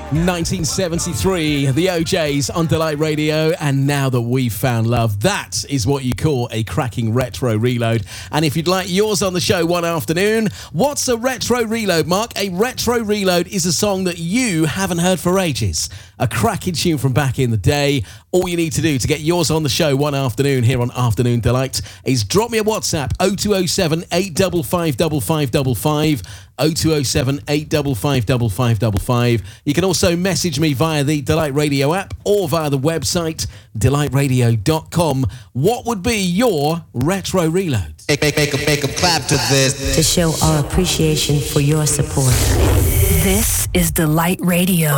1973, the OJs on Delight Radio, and Now That We've Found Love. That is what you call a cracking retro reload. And if you'd like yours on the show one afternoon, what's a retro reload, Mark? A retro reload is a song that you haven't heard for ages. A cracking tune from back in the day. All you need to do to get yours on the show one afternoon here on Afternoon Delight is drop me a WhatsApp, 0207 855 5555, 0207 855 5555. You can also message me via the Delight Radio app or via the website delightradio.com. What would be your retro reload? Make a clap to this. To show our appreciation for your support. This is Delight Radio.